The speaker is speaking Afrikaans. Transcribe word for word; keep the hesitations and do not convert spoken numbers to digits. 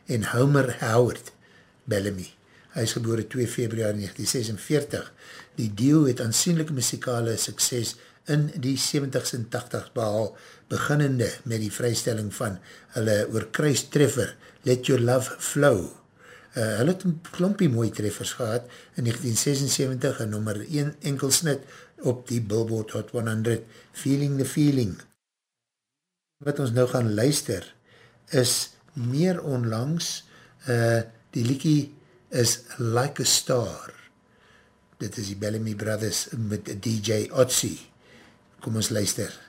en Homer Howard Bellamy. Hy is gebore twee Februarie negentien sesenveertig. Die duo het aansienlijke muzikale sukses in die sewentig's en tachtig's behaal, beginnende met die vrystelling van hulle oorkruistreffer Let Your Love Flow. Uh, hulle het een klompie mooie treffers gehad in negentien sesensewentig, en nummer een enkelsnit op die Billboard Hot honderd, Feeling the Feeling. Wat ons nou gaan luister, is meer onlangs, uh, die liekie is Like a Star. Dit is die Bellamy Brothers met D J Otzi. Kom ons luister.